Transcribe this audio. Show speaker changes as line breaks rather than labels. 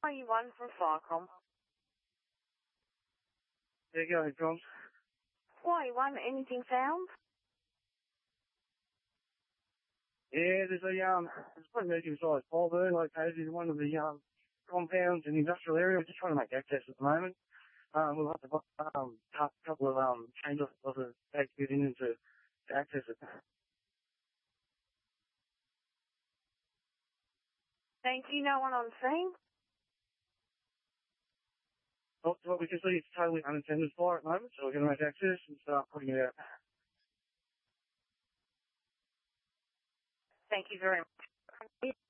1 from Firecom.
There you go, John.
1, anything found?
Yeah, there's a medium-sized pole burn located in one of the compounds in the industrial area. We're just trying to make access at the moment. We'll have to cut a couple of chains off the back to get in and to access it.
Thank you. No one on scene?
Well, what we can see, it's totally unattended fire at the moment, so we're going to make access and start putting it out.
Thank you very much.